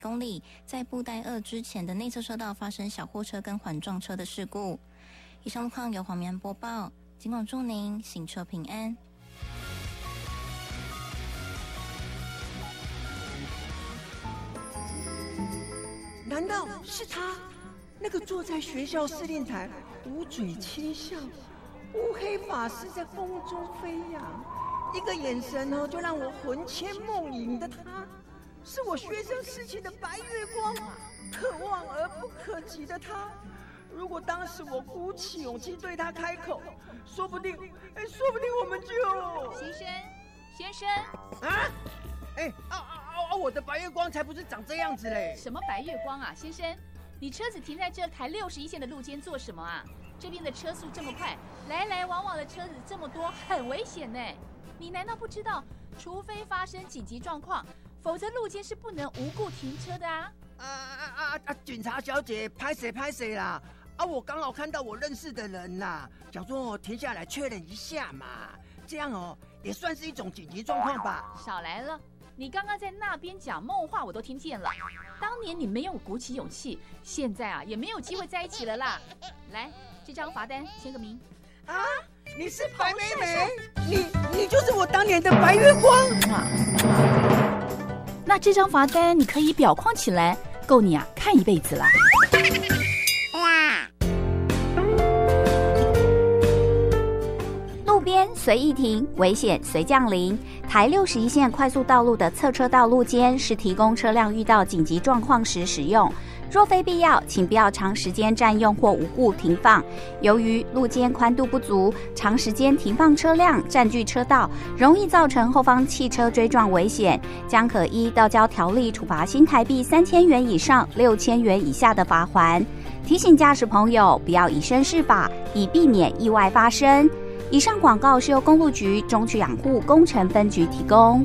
公里，在布袋2之前的内侧车道发生小货车跟环撞车的事故。以上路况由黄棉播报，尽管祝您行车平安。 难道是他？那个坐在学校司令台捂嘴窃笑，乌黑发丝在风中飞扬，一个眼神就让我魂牵梦萦的他，是我学生时期的白月光，可望而不可及的他。如果当时我鼓起勇气对他开口，说不定我们就…… 先生啊！我的白月光才不是长这样子嘞！ 什么白月光啊，先生？你车子停在这台61线的路肩做什么啊？这边的车速这么快，来来往往的车子这么多，很危险呢。你难道不知道，除非发生紧急状况，否则路肩是不能无故停车的啊！ 警察小姐，拍谁啦！我刚好看到我认识的人啦，想说停下来确认一下嘛，这样也算是一种紧急状况吧。 少来了，你刚刚在那边讲梦话，我都听见了。当年你没有鼓起勇气，现在也没有机会在一起了啦。来，这张罚单签个名。 啊，你是白美美，你就是我当年的白月光。 那这张罚单你可以裱框起来，够你看一辈子了。 路边随意停，危险随降临。台61线快速道路的侧车道路肩是提供车辆遇到紧急状况时使用，若非必要，请不要长时间占用或无故停放。由于路肩宽度不足，长时间停放车辆占据车道，容易造成后方汽车追撞危险，将可依道交条例处罚新台币3000元以上6000元以下的罚锾。提醒驾驶朋友不要以身试法，以避免意外发生。以上广告是由公路局中区养护工程分局提供。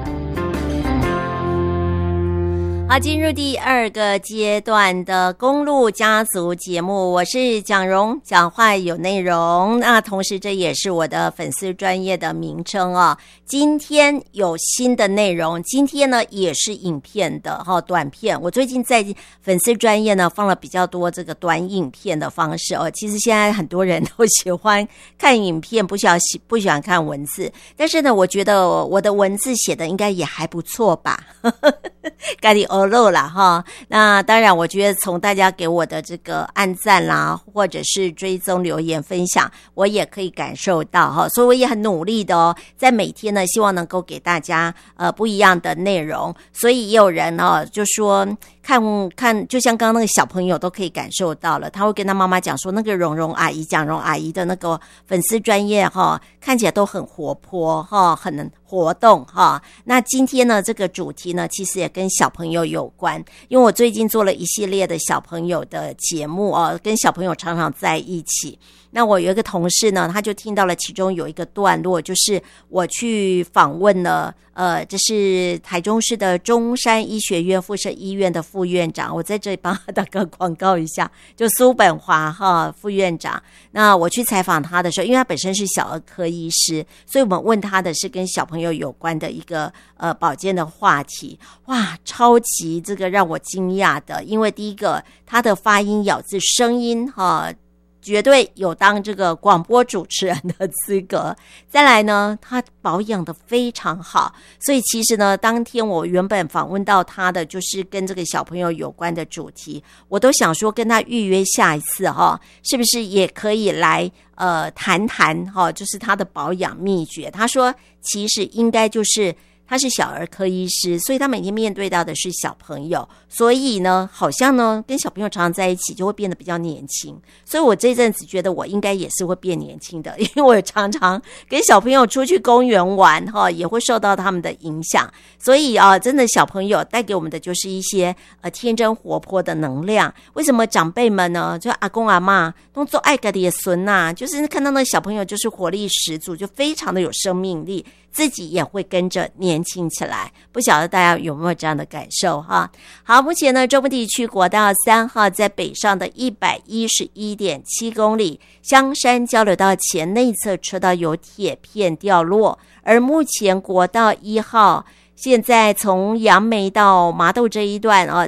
好，进入第2个阶段的公路家族节目，我是蒋蓉，讲话有内容。那同时这也是我的粉丝专页的名称啊。今天有新的内容，今天呢也是影片的短片。我最近在粉丝专页呢放了比较多这个短影片的方式其实现在很多人都喜欢看影片，不喜欢看文字，但是呢我觉得我的文字写的应该也还不错吧。咖喱肉啦那当然我觉得从大家给我的这个按赞啦，或者是追踪留言分享，我也可以感受到所以我也很努力的在每天呢希望能够给大家不一样的内容。所以也有人就说看就像刚刚那个小朋友都可以感受到了，他会跟他妈妈讲说那个蓉蓉阿姨蒋蓉阿姨的那个粉丝专页看起来都很活泼很活动那今天呢这个主题呢其实也跟小朋友有关，因为我最近做了一系列的小朋友的节目跟小朋友常常在一起。那我有一个同事呢，他就听到了其中有一个段落，就是我去访问了这是台中市的中山医学院附设医院的副院长，我在这里帮他打个广告一下，就苏本华副院长。那我去采访他的时候，因为他本身是小儿科医师，所以我们问他的是跟小朋友有关的一个保健的话题。哇，超级这个让我惊讶的，因为第一个他的发音咬字声音绝对有当这个广播主持人的资格。再来呢，他保养的非常好，所以其实呢，当天我原本访问到他的就是跟这个小朋友有关的主题，我都想说跟他预约下一次是不是也可以来谈谈就是他的保养秘诀。他说其实应该就是他是小儿科医师，所以他每天面对到的是小朋友，所以呢好像呢跟小朋友常常在一起就会变得比较年轻。所以我这阵子觉得我应该也是会变年轻的，因为我常常跟小朋友出去公园玩也会受到他们的影响。所以真的小朋友带给我们的就是一些天真活泼的能量。为什么长辈们呢就阿公阿嬷都做爱家的孙就是看到那小朋友就是活力十足，就非常的有生命力，自己也会跟着年轻起来。不晓得大家有没有这样的感受好，目前呢中部地区国道3号在北上的 111.7 公里，香山交流道前内侧车道有铁片掉落，而目前国道1号现在从杨梅到麻豆这一段